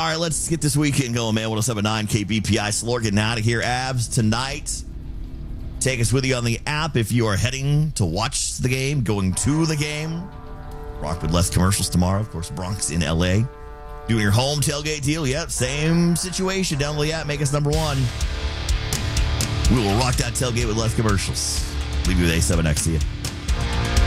right, let's get this weekend going, man. 107.9 KBPI. Slore getting out of here. Abs tonight. Take us with you on the app if you are heading to watch the game, going to the game. Rock with less commercials tomorrow. Of course, Bronx in LA. Doing your home tailgate deal. Yep, same situation. Download the app. Make us number one. We will rock that tailgate with less commercials. Leave you with A7X. See you.